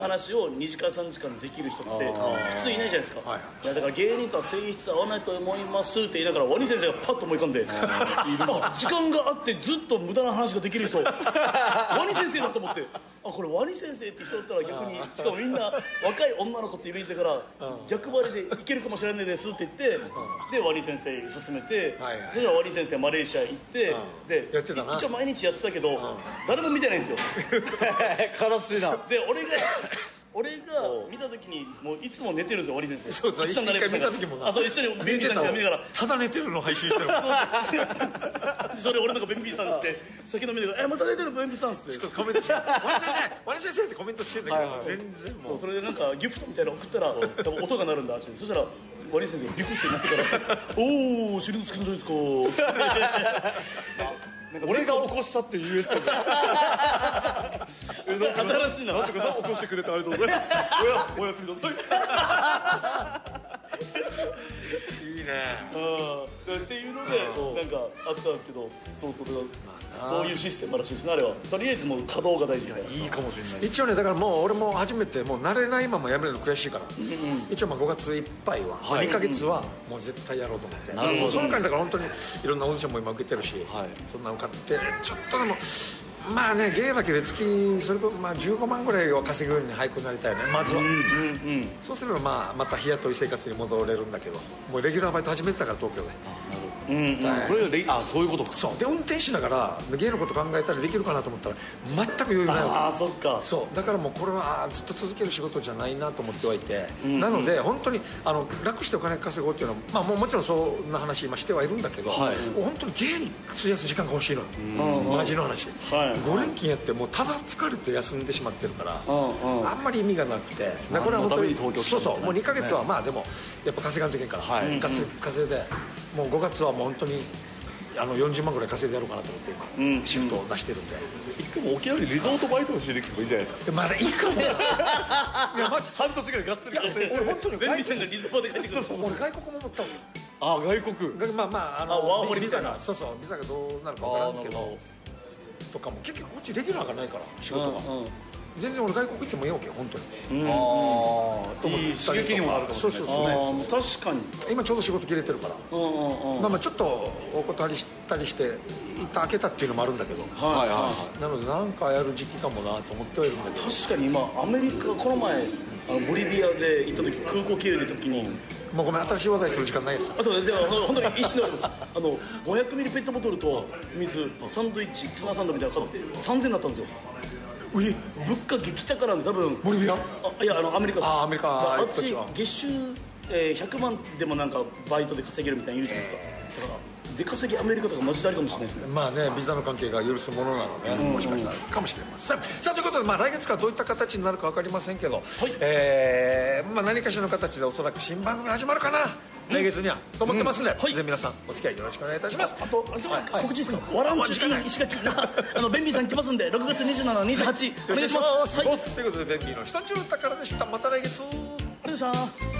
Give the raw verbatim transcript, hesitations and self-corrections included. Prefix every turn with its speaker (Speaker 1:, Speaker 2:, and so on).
Speaker 1: 話をにじかんさんじかんできる人って普通いないじゃないですか、
Speaker 2: はいはい、
Speaker 1: いやだから芸人とは性質合わないと思いますって言いながらワニ先生がパッと思い浮かんであ時間があってずっと無駄な話ができる人ワニ先生だと思って、あこれワニ先生って人だったら逆にしかもみんな若い女の子ってイメージだから逆張りでいけるかもしれないですって言ってでワニ先生に勧めて、はいはい、それからワニ先生マレーシア行ってで
Speaker 2: やってたな、
Speaker 1: 一応毎日やってたけど誰も見てないんですよ
Speaker 3: 悲しいな。
Speaker 1: で俺が俺が見た時にもういつも寝てるんですよ、ワニ先生。
Speaker 2: そうそう、一回見た時もな、
Speaker 1: あそう一緒にベンビーさんが見ながら
Speaker 2: ただ寝てるの配信してる
Speaker 1: それ俺なんかベンビーさんして酒飲みながら「えまた寝てるベンビーさん」っつって
Speaker 2: コメントして「ワニ先生ワニ先生」ってコメントしてんだけど、はいはい、全然もう
Speaker 1: それでなんかギフトみたいなの送ったら多分音が鳴るんだそしたらワニ先生がビクってなってから「おお知りのつくんじゃないですか」
Speaker 3: なんか俺が起こしたっていう ユーエス コード
Speaker 1: 新しいな
Speaker 3: なんとかさ起こしてくれてありがとうございますおやおやすみなさい
Speaker 2: いいね
Speaker 1: うんっていうのでなんかあったんですけどそうそうだからそういうシステムらしいですねあれは。とりあえずもう稼働が大事みたいな。
Speaker 3: いいかもしれない。
Speaker 2: 一応ねだからもう俺も初めてもう慣れないままやめるの悔しいから、うんうん、一応まあごがついっぱいは、はい、にかげつはもう絶対やろうと思って、なるほど。その間だから本当にいろんなオーディションも今受けてるし、はい、そんな受かってちょっとでもまあね芸だけで月それこそまあじゅうごまんぐらいを稼ぐように俳句になりたいねまずは、うんうんうん、そうすればまあまた日雇い生活に戻れるんだけどもうレギュラーバイト始めてたから東京で。
Speaker 3: うんうん、これレあそういうことか。
Speaker 2: そうで運転しながら芸のこと考えたらできるかなと思ったら全く余裕ないわけ。
Speaker 1: ああそっか。
Speaker 2: そうだからもうこれはずっと続ける仕事じゃないなと思ってはいて、うんうん、なので本当にあの楽してお金稼ごうっていうのは、まあ、もうもちろんそんな話今してはいるんだけど、はい、もう本当に芸に費やす時間が欲しいの、うん、マジの話、はい、ご連勤やってもうただ疲れて休んでしまってるから、うんうん、あんまり意味がなくてだこれは本当にそうそうもうにかげつはまあでもやっぱ稼がんといけんから、はい、ガツ稼いでもうごがつはもう本当にあのよんじゅうまんぐらい稼いでやろうかなと思って今、うん、シフトを出してるんで
Speaker 3: 一回も沖縄にリゾートバイトをしてできてもいいじゃないですか。
Speaker 2: まだいいかもいや
Speaker 3: まず半年ぐらいがっつり稼いで
Speaker 2: 俺本当に
Speaker 1: 便利さんがリゾートで帰ってくる。
Speaker 2: 俺外国も持ったわけ。
Speaker 3: あ外国
Speaker 2: まあまああの
Speaker 1: あワーホリ
Speaker 2: ビザがそうそうビザがどうなるか分からんけどとかも結局こっちレギュラーがないから仕事が、うんうん、全然俺外国行ってもいいわけよ本当に、うん、あ
Speaker 3: あいい刺激にもなるかもしれない。
Speaker 1: そうそうそうね、確かに
Speaker 2: 今ちょうど仕事切れてるから、うんうんうん、まあまあちょっとお断りしたりして一旦開けたっていうのもあるんだけど、はいはいはい、なので何かやる時期かもなと思ってはいるんだけど。
Speaker 1: 確かに今アメリカこの前あのボリビアで行った時空港経由の時に
Speaker 2: もうごめん新しい話題する時間ないですよ。
Speaker 1: あそうでも本当に一瞬であのごひゃくミリペットボトルと水サンドイッチツナサンドみたいなの買ってさんぜんえんになったんですよ。物価激高なんで多分
Speaker 2: ボリビア
Speaker 1: あいやあのアメリカです。
Speaker 2: あアメリカ
Speaker 1: あっち月収、えー、ひゃくまんでもなんかバイトで稼げるみたいな言うじゃないですか。だから出稼ぎアメリカとかマジでありかもしれないですね。
Speaker 2: まあねビザの関係が許すものなので、ね、もしかしたらかもしれません。さあということで、まあ、来月からどういった形になるか分かりませんけど、はいえーまあ、何かしらの形でおそらく新番組始まるかな来月にはと思ってますので、うんはい、ぜひ皆さんお付き合いよろしくお願いいたします。
Speaker 1: あとあと、はい、告知ですか。わらんち石垣あのベンビーさん来ますんでろくがつにじゅうしち、にじゅうはちお願いします。
Speaker 2: ということでベンビーの人んちの歌からでした。また来月。
Speaker 1: ありがとうございました。